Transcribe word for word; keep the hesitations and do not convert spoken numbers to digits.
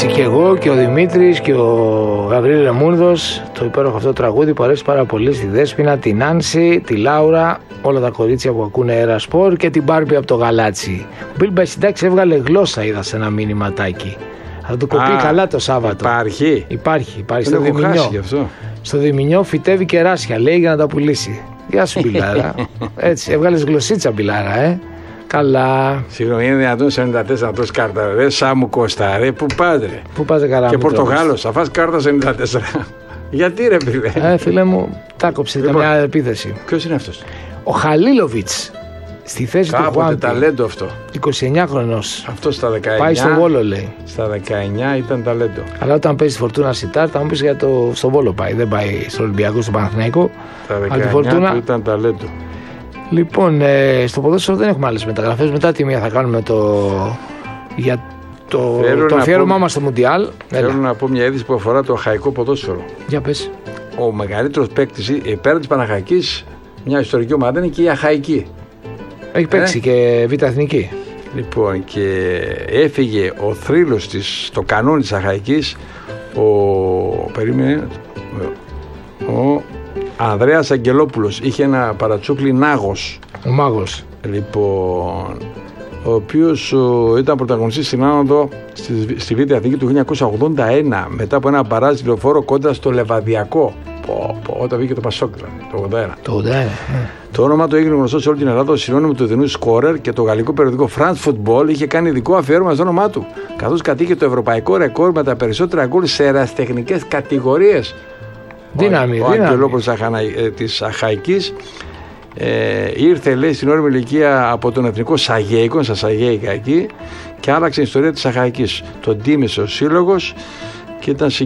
και εγώ και ο Δημήτρης και ο Γαβρίλ Ρεμούρδος. Το υπέροχο αυτό τραγούδι που αρέσει πάρα πολύ στη Δέσποινα, την Νάνση, τη Λάουρα, όλα τα κορίτσια που ακούνε Αέρα Σπορ και την Μπάρμπι από το Γαλάτσι. Ο Μπιλ Μπασιντάκης έβγαλε γλώσσα, είδα σε ένα μήνυματάκι. Θα το κοπεί καλά το Σάββατο. Υπάρχει. Υπάρχει, υπάρχει. Δεν στο Διμηνιό. Αυτό. Στο Διμηνιό φυτεύει κεράσια, λέει, για να τα πουλήσει. Γεια σου, Μπιλάρα. Έτσι, έβγαλες γλωσσίτσα, Μπιλάρα, ε. Καλά. Συγγνώμη, είναι δυνατόν σε ενενήντα τέσσερα να τρως κάρτα, ρε. Σάμου Κώστα, ρε. Πού πάτε, ρε. Πού πάτε, καλά. Και Πορτογάλος, θα φας κάρτα σε ενενήντα τέσσερα. Γιατί, ρε, φίλε. Ε, φίλε μου, τα κόψε λοιπόν, μια επίθεση. Ποιος είναι αυτός? Ο Χαλίλοβιτς. Στη θέση Κάποτε του Χουάντι. ταλέντο αυτό. είκοσι εννιά χρονός. Αυτό στα δεκαεννιά. Πάει στο Βόλο, λέει. Στα δεκαεννιά ήταν ταλέντο. Αλλά όταν παίζει τη Φορτούνα Σιτάρ, θα μου πεις για το στο Βόλο πάει. Δεν πάει στο Ολυμπιακό, στο Παναθηναϊκό. Στα δεκαεννιά Φορτούνα... του ήταν ταλέντο. Λοιπόν, ε, στο ποδόσφαιρο δεν έχουμε άλλες μεταγραφές. Μετά τη μία θα κάνουμε το. Για το, το αφιέρωμά μας στο Μουντιάλ. Θέλω να πω μια είδηση που αφορά το αχαϊκό ποδόσφαιρο. Για πες. Ο μεγαλύτερος παίκτης πέρα της Παναχαϊκής, μια ιστορική ομάδα, είναι και η Αχαϊκή. Έχει παίξει ε? και Β' Εθνική. Λοιπόν, και έφυγε ο θρύλος της, στο κανόνι της Αχαϊκής, ο, περίμενε, ο Ανδρέας Αγγελόπουλος. Είχε ένα παρατσούκλι Νάγος. Ο Μάγος. Λοιπόν, ο οποίος ο, ήταν πρωταγωνιστής στην άνοδο στη, στη Β' Εθνική του χίλια εννιακόσια ογδόντα ένα, μετά από ένα μπαράζ λεωφόρο κόντρα στο Λεβαδιακό. Πω, πω, όταν βγήκε το Πασόκ, το ογδόντα ένα. Το ογδόντα ένα. Το όνομα του έγινε γνωστό σε όλη την Ελλάδα ως συνώνυμο του διεθνούς σκόρερ και το γαλλικό περιοδικό France Football είχε κάνει ειδικό αφιέρωμα στο όνομά του, καθώς κατήχε το ευρωπαϊκό ρεκόρ με τα περισσότερα γκολ σε ερασιτεχνικές κατηγορίες. Δύναμη, ο δύναμη. Ο Αγγελόπουλος της Αχαϊκής ε, ήρθε, λέει, στην όριμη ηλικία από τον εθνικό Σαγέικο, στα Σαγέικα εκεί, και άλλαξε η ιστορία της Αχαϊκής. Τον τίμησε ο σύλλογος και ήταν